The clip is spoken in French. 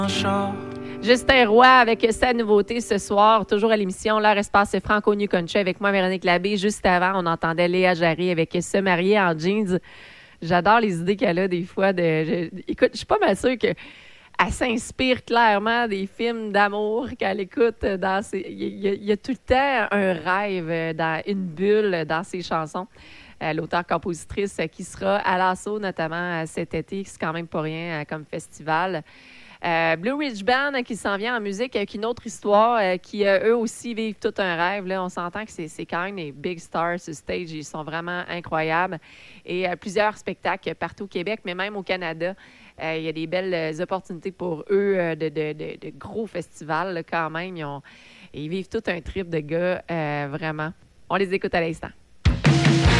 Justin Roy avec sa nouveauté ce soir, toujours à l'émission L'heure espace Franco New Country avec moi, Véronique Labbé. Juste avant, on entendait Léa Jarry avec Se marier en jeans. J'adore les idées qu'elle a des fois. Écoute, je suis pas mal sûre qu'elle s'inspire clairement des films d'amour qu'elle écoute. Il y a tout le temps un rêve, une bulle dans ses chansons. L'auteure-compositrice qui sera à l'assaut, notamment cet été, c'est quand même pas rien comme festival. Blue Ridge Band qui s'en vient en musique avec une autre histoire qui, eux aussi, vivent tout un rêve. Là, on s'entend que c'est quand même des big stars sur stage. Ils sont vraiment incroyables. Et plusieurs spectacles partout au Québec, mais même au Canada. Il y a des belles opportunités pour eux de gros festivals là, quand même. Ils vivent tout un trip de gars, vraiment. On les écoute à l'instant.